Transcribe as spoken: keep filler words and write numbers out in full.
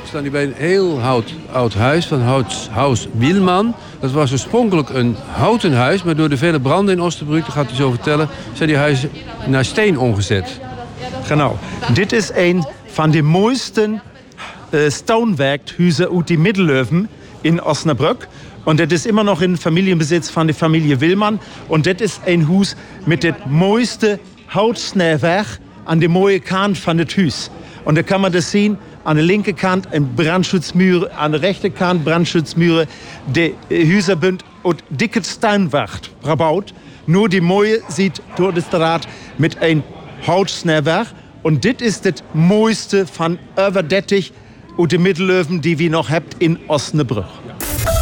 We staan hier bij een heel oud, oud huis van Huis, Huis Wielman. Dat was oorspronkelijk een houten huis, maar door de vele branden in Osnabrück, dat gaat hij zo vertellen, zijn die huizen naar steen omgezet. Genau. Dit is een van de mooiste uh, stonewerkhuizen uit die Middeleeuwen in Osnabrück. Und das ist immer noch in Familienbesitz von der Familie Willmann. Und das ist ein Haus mit dem mooiste Houtsnijwerk an der mooie Kant von das Haus. Und da kann man das sehen, an der linken Kant ein Brandschutzmüre, an der rechten Kant Brandschutzmüre. Die Häuser sind und dicke Steinwerk verbaut. Nur die mooie sieht durch das Draht mit ein Houtsnijwerk. Und das ist das mooiste von über dertig und die Middeleeuwen, die wir noch habt in Osnabrück.